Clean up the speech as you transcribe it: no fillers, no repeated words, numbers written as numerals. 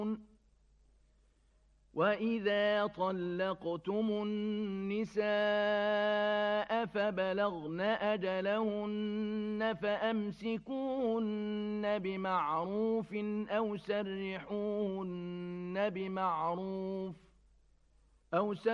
وَإِذَا طَلَّقْتُمُ النِّسَاءَ فَبَلَغْنَ أَجَلَهُنَّ فَأَمْسِكُوهُنَّ بِمَعْرُوفٍ أَوْ سَرِّحُوهُنَّ